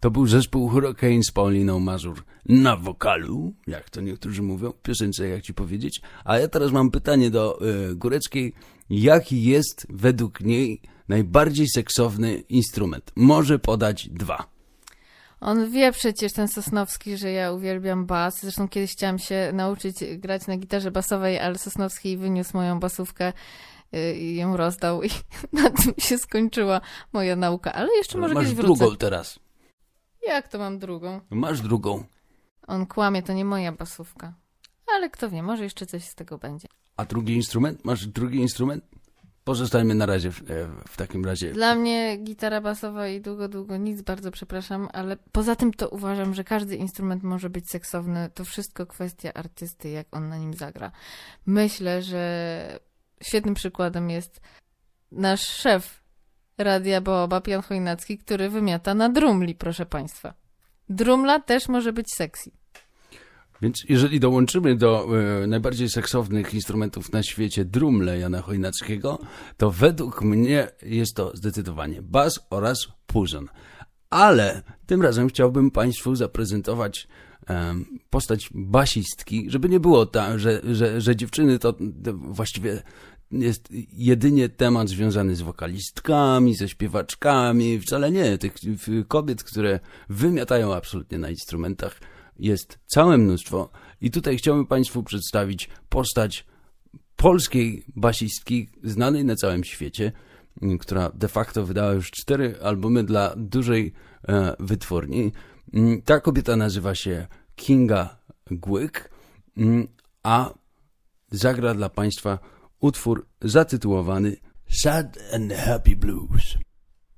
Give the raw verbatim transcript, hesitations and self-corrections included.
To był zespół Hurricane z Pauliną Mazur na wokalu, jak to niektórzy mówią, w piosence, jak ci powiedzieć. A ja teraz mam pytanie do y, Góreckiej. Jaki jest według niej najbardziej seksowny instrument? Może podać dwa. On wie przecież, ten Sosnowski, że ja uwielbiam bas. Zresztą kiedyś chciałam się nauczyć grać na gitarze basowej, ale Sosnowski wyniósł moją basówkę i ją rozdał i na tym się skończyła moja nauka. Ale jeszcze może Masz kiedyś wrócę. drugą teraz. Jak to mam drugą? Masz drugą. On kłamie, to nie moja basówka. Ale kto wie, może jeszcze coś z tego będzie. A drugi instrument? Masz drugi instrument? Pozostajmy na razie w, w takim razie. Dla mnie gitara basowa i długo, długo nic, bardzo przepraszam, ale poza tym to uważam, że każdy instrument może być seksowny. To wszystko kwestia artysty, jak on na nim zagra. Myślę, że świetnym przykładem jest nasz szef Radia Baobab, Jan Chojnacki, który wymiata na drumli, proszę państwa. Drumla też może być sexy. Więc jeżeli dołączymy do e, najbardziej seksownych instrumentów na świecie drumle Jana Chojnackiego, to według mnie jest to zdecydowanie bas oraz puzon. Ale tym razem chciałbym Państwu zaprezentować e, postać basistki, żeby nie było tak, że, że, że dziewczyny to, to właściwie jest jedynie temat związany z wokalistkami, ze śpiewaczkami. Wcale nie. Tych kobiet, które wymiatają absolutnie na instrumentach, jest całe mnóstwo. I tutaj chciałbym Państwu przedstawić postać polskiej basistki, znanej na całym świecie, która de facto wydała już cztery albumy dla dużej e, wytwórni. Ta kobieta nazywa się Kinga Głyk, a zagra dla Państwa utwór zatytułowany Sad and Happy Blues.